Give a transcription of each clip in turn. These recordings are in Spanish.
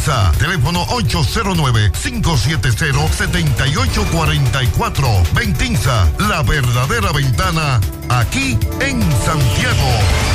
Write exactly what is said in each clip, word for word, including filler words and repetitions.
Ventinza, teléfono ocho cero nueve, cinco siete cero, siete ocho cuatro cuatro. Ventinza, la verdadera ventana, aquí en Santiago.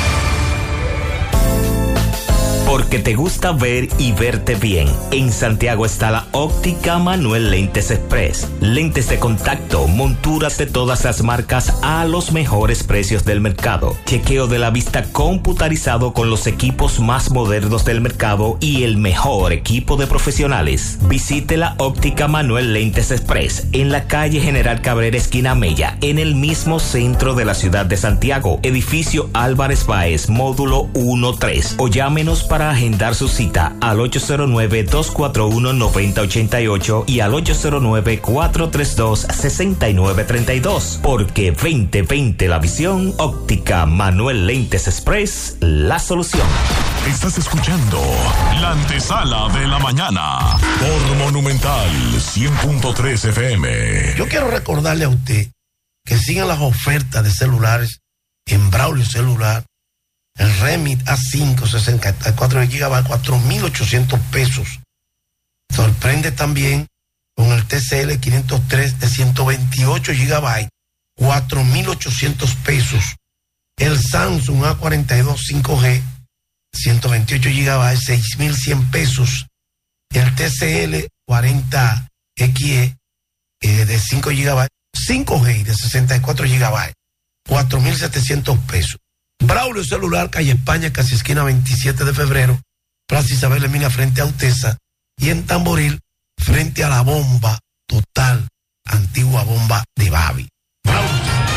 Porque te gusta ver y verte bien. En Santiago está la Óptica Manuel Lentes Express. Lentes de contacto, monturas de todas las marcas a los mejores precios del mercado. Chequeo de la vista computarizado con los equipos más modernos del mercado y el mejor equipo de profesionales. Visite la Óptica Manuel Lentes Express en la calle General Cabrera, esquina Mella, en el mismo centro de la ciudad de Santiago. Edificio Álvarez Báez, módulo uno tres. O llámenos para agendar su cita al ocho cero nueve, dos cuatro uno, nueve cero ocho ocho y al ocho cero nueve, cuatro tres dos, seis nueve tres dos. Porque veinte veinte la visión, Óptica Manuel Lentes Express, la solución. Estás escuchando la antesala de la mañana por Monumental cien punto tres F M. Yo quiero recordarle a usted que sigan las ofertas de celulares en Braulio Celular. El Remit A cinco, sesenta y cuatro gigabytes, cuatro mil ochocientos pesos. Sorprende también con el T C L quinientos tres de ciento veintiocho gigabytes, cuatro mil ochocientos pesos. El Samsung A cuarenta y dos cinco G, ciento veintiocho gigabytes, seis mil cien pesos. El T C L cuarenta X E eh, de cinco gigabytes, cinco G de sesenta y cuatro gigabytes, cuatro mil setecientos pesos. Braulio Celular, calle España, casi esquina veintisiete de febrero, Plaza Isabel Emilia frente a Utesa, y en Tamboril frente a la bomba total, antigua bomba de Babi. Braulio.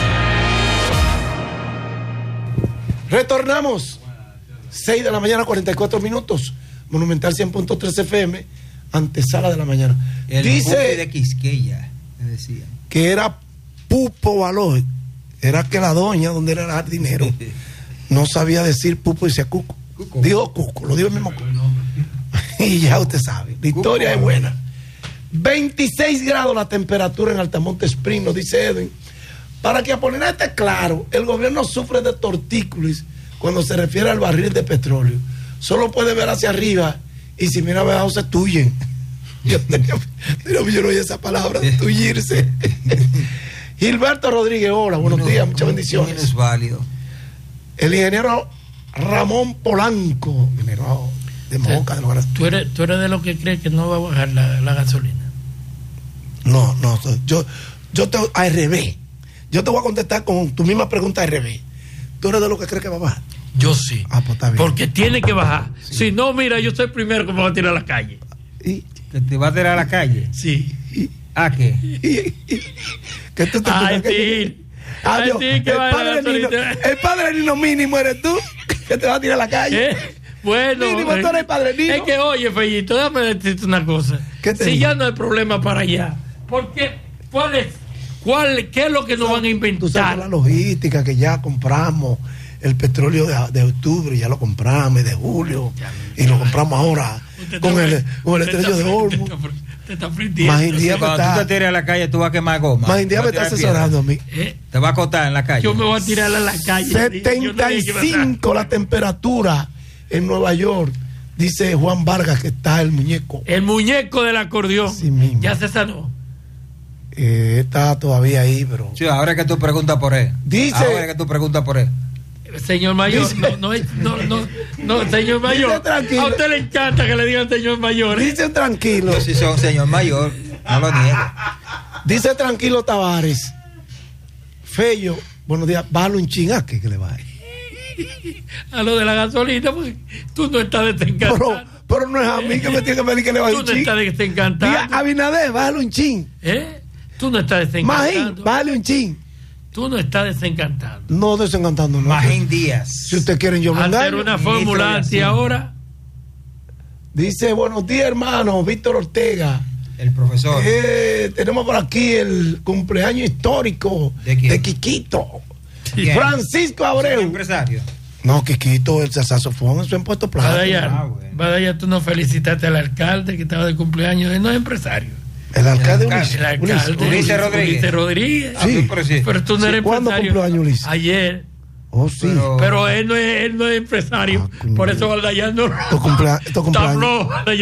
Retornamos, seis de la mañana, cuarenta y cuatro minutos, Monumental cien punto tres F M, antesala de la mañana. El dice de Quisqueya, me decía. Que era Pupo Valor, era que la doña, donde era el dinero, no sabía decir Pupo y decía Cuco. Cuco. Dijo Cuco, lo dijo el mismo Cuco. Y ya usted sabe, la historia Cuco es buena. veintiséis grados la temperatura en Altamonte Spring, nos dice Edwin. Para que Apolinar esté claro, el gobierno sufre de tortícolis cuando se refiere al barril de petróleo. Solo puede ver hacia arriba y si mira abajo se tuyen. Yo, tenía, yo no oí esa palabra, tullirse. Gilberto Rodríguez, hola, buenos no, días, muchas bendiciones. Es válido. El ingeniero Ramón Polanco, ingeniero de Moca. De los... ¿Tú, eres, ¿Tú eres de los que cree que no va a bajar la, la gasolina? No, no, yo, yo te, al revés. Yo te voy a contestar con tu misma pregunta al revés. ¿Tú eres de los que cree que va a bajar? Yo sí. Ah, pues está bien. Porque tiene que bajar. Sí. Si no, mira, yo soy el primero que me va a tirar a la calle. ¿Y? ¿Que te va a tirar a la calle? Sí. ¿Y? ¿A qué? ¿Y? ¿Que tú te Ay, sí. Adiós. El, padre Nino, el padre Nino mínimo eres tú, que te va a tirar a la calle. ¿Eh? Bueno, mínimo, tú eres el padre Nino. Es que, oye, Fellito, déjame decirte una cosa. ¿Qué te si digo? ya no hay problema para allá, ¿por qué? ¿Cuál es? ¿Cuál, ¿Qué es lo que nos van a inventar? Tú sabes la logística que ya compramos el petróleo de, de octubre, ya lo compramos, y de julio, y lo compramos ahora con el, con el estrecho de Hormuz. Te está frindiendo. Más sí, cuando está, tú te tires a la calle, tú vas a quemar goma. Más India me está asesorando a mí. ¿Eh? Te va a acotar en la calle. Yo me voy a tirar a la calle. setenta y cinco la temperatura en Nueva York. Dice Juan Vargas que está el muñeco. El muñeco del acordeón. Sí mismo. Ya se sanó. Eh, está todavía ahí, pero. Sí, ahora es que tú preguntas por él. Dice. Ahora es que tú preguntas por él. Señor mayor, dice, no, no, no, no, señor mayor. A usted le encanta que le digan señor mayor. ¿eh? Dice tranquilo. Yo sí soy un señor mayor, no lo niego. Dice tranquilo Tavares. Fello, buenos días, bájalo un chingaque que le baje. A lo de la gasolina, pues tú no estás desencantado. Pero, pero no es a mí que me tiene que pedir que le baje un chin. Tú no estás desencantado. Diga, Abinader, bájalo un chin. ¿Eh? Tú no estás desencantado. Magín, bájale un chin. Tú no estás desencantado. No desencantando, no. Magín Díaz. Si ustedes quieren yo mandar. Hacer una fórmula anti ahora. Dice, buenos días, hermano, Víctor Ortega. El profesor. Eh, tenemos por aquí el cumpleaños histórico de, de Quiquito. ¿Quién? Francisco Abreu. ¿Es empresario? No, Quiquito, el saxofón en su impuesto plata. Badaya, ah, bueno. Badaya, tú no felicitaste al alcalde que estaba de cumpleaños. Él no es empresario. El alcalde, el alcalde, el alcalde Ulises Rodríguez. Ulises Rodríguez. Sí. Ah, pero, sí. Pero tú no eres sí, ¿cuándo empresario. cumplió años Ulises? Ayer. Oh, sí. Pero, pero él no es, él no es empresario. Ah, por eso Badaya no. Estos cumpleaños. Está flojo.